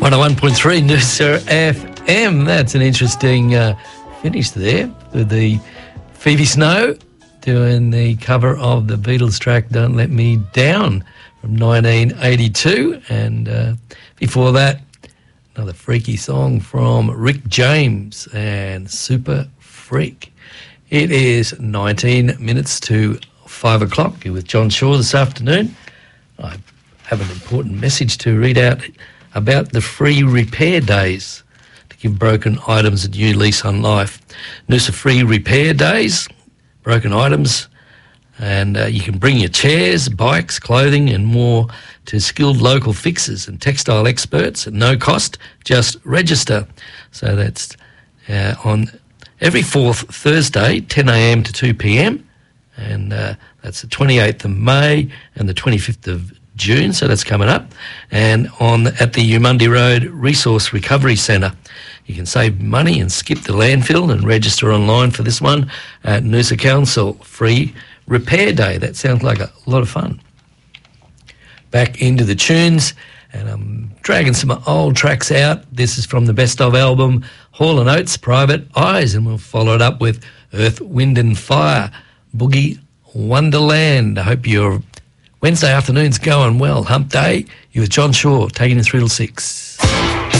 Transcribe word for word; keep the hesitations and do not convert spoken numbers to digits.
one oh one point three Noosa F M. That's an interesting uh, finish there with the Phoebe Snow doing the cover of the Beatles track Don't Let Me Down from nineteen eighty-two. And uh, before that, another freaky song from Rick James and Super Freak. It is nineteen minutes to five o'clock. You're with John Shaw this afternoon. I have an important message to read out about the free repair days to give broken items a new lease on life. Noosa Free Repair Days, broken items, and uh, you can bring your chairs, bikes, clothing and more to skilled local fixers and textile experts at no cost. Just register. So that's uh, on every fourth Thursday, ten a.m. to two p.m, and uh, that's the twenty-eighth of May and the twenty-fifth of June, so that's coming up, and on at the Eumundi Road Resource Recovery Centre. You can save money and skip the landfill and register online for this one at Noosa Council Free Repair Day. That sounds like a lot of fun. Back into the tunes, and I'm dragging some old tracks out. This is from the Best Of album, Hall and Oates, Private Eyes, and we'll follow it up with Earth, Wind and Fire, Boogie Wonderland. I hope you're Wednesday afternoon's going well. Hump day. You with John Shaw, taking you through till six.